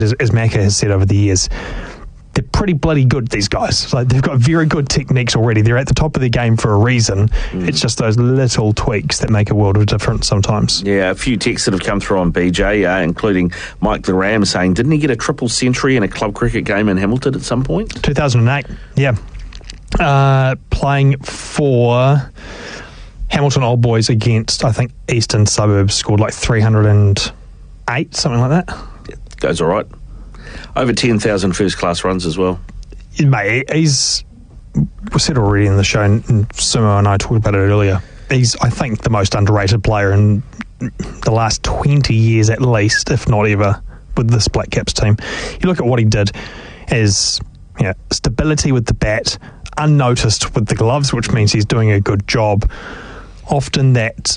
as Macca has said over the years, they're pretty bloody good, these guys. Like, they've got very good techniques already. They're at the top of their game for a reason. It's just those little tweaks that make a world of difference sometimes. Yeah, a few texts that have come through on BJ, including Mike the Ram saying, didn't he get a triple century in a club cricket game in Hamilton at some point? 2008, yeah. Playing for Hamilton Old Boys against, I think, Eastern Suburbs, scored like 308, something like that. Yeah, goes all right. Over 10,000 first-class runs as well. Mate, we said already in the show, and Sumo and I talked about it earlier, he's, I think, the most underrated player in the last 20 years at least, if not ever, with this Black Caps team. You look at what he did as stability with the bat, unnoticed with the gloves, which means he's doing a good job. Often that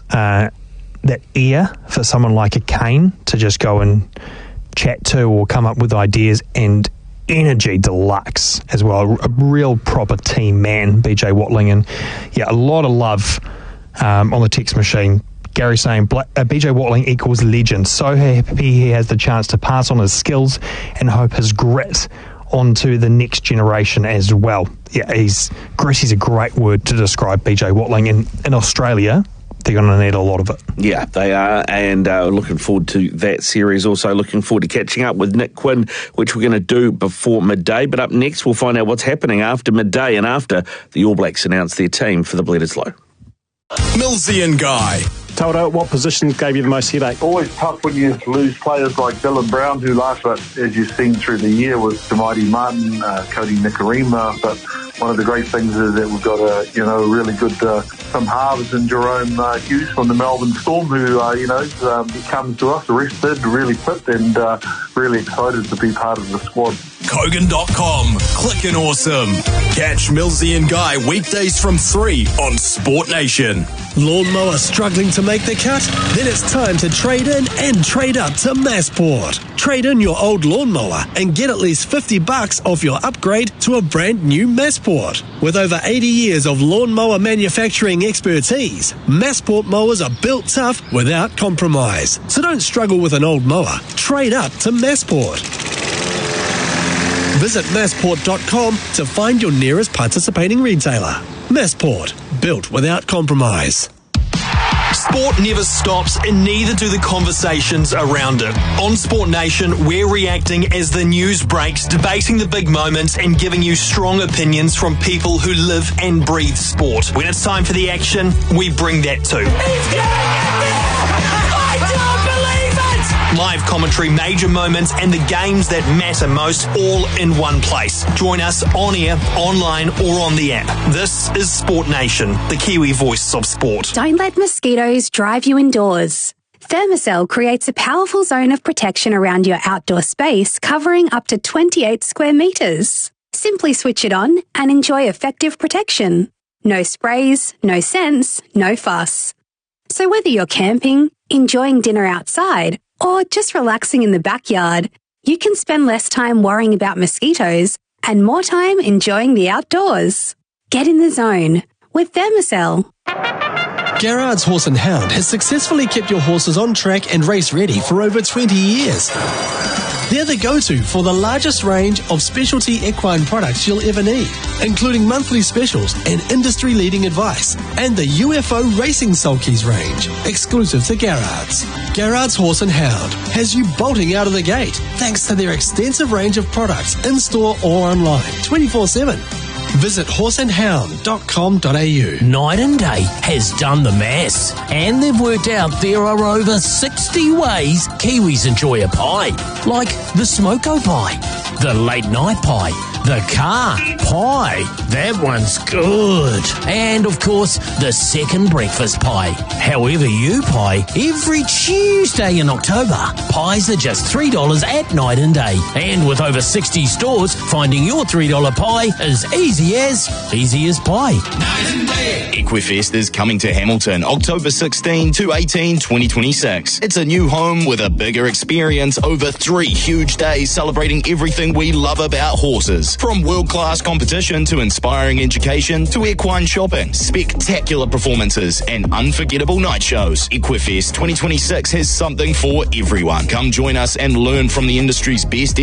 ear for someone like a Kane to just go and chat to or come up with ideas, and energy deluxe as well. A real proper team man, BJ Watling. And a lot of love on the text machine. Gary saying BJ Watling equals legend. So happy he has the chance to pass on his skills and hope his grit onto the next generation as well. Grit is a great word to describe BJ Watling. In Australia, they're going to need a lot of it. Yeah, they are, and looking forward to that series. Also looking forward to catching up with Nick Quinn, which we're going to do before midday. But up next, we'll find out what's happening after midday and after the All Blacks announce their team for the Bledisloe. Millsy and Guy. Taldo, what positions gave you the most headache? Always tough when you lose players like Dylan Brown, who last, as you've seen through the year, was Tamati Martin, Cody Nikarima. But one of the great things is that we've got a really good Tim Harvers and Jerome Hughes from the Melbourne Storm, who comes to us arrested, really fit, and really excited to be part of the squad. Kogan.com. Clickin' awesome. Catch Millsy and Guy weekdays from 3 on Sport Nation. Lawnmower struggling to make the cut? Then it's time to trade in and trade up to Massport. Trade in your old lawnmower and get at least $50 off your upgrade to a brand new Massport. With over 80 years of lawnmower manufacturing expertise, Massport mowers are built tough without compromise. So don't struggle with an old mower. Trade up to Massport. Visit Massport.com to find your nearest participating retailer. Massport, built without compromise. Sport never stops, and neither do the conversations around it. On Sport Nation, we're reacting as the news breaks, debating the big moments, and giving you strong opinions from people who live and breathe sport. When it's time for the action, we bring that too. Live commentary, major moments, and the games that matter most, all in one place. Join us on air, online, or on the app. This is Sport Nation, the Kiwi voice of sport. Don't let mosquitoes drive you indoors. Thermacell creates a powerful zone of protection around your outdoor space, covering up to 28 square meters. Simply switch it on and enjoy effective protection. No sprays, no scents, no fuss. So whether you're camping, enjoying dinner outside, or just relaxing in the backyard, you can spend less time worrying about mosquitoes and more time enjoying the outdoors. Get in the zone with Thermacell. Garrard's Horse and Hound has successfully kept your horses on track and race ready for over 20 years. They're the go-to for the largest range of specialty equine products you'll ever need, including monthly specials and industry-leading advice, and the UFO Racing Sulkies range, exclusive to Garrard's. Garrard's Horse and Hound has you bolting out of the gate thanks to their extensive range of products in-store or online, 24/7. Visit horseandhound.com.au. Night and Day has done the maths, and they've worked out there are over 60 ways Kiwis enjoy a pie, like the smoko pie, the late night pie, the car pie, that one's good, and of course the second breakfast pie. However you pie, every Tuesday in October, pies are just $3 at Night and Day, and with over 60 stores, finding your $3 pie is easy as pie. Night and Day. Equifest is coming to Hamilton October 16 to 18, 2026. It's a new home with a bigger experience over 3 huge days celebrating everything we love about horses. races. From world-class competition to inspiring education to equine shopping, spectacular performances and unforgettable night shows, Equifest 2026 has something for everyone. Come join us and learn from the industry's best